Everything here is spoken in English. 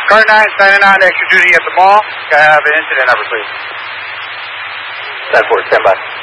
Car 9 signing on extra duty at the mall. Can I have an incident number, please? 10-4, stand by.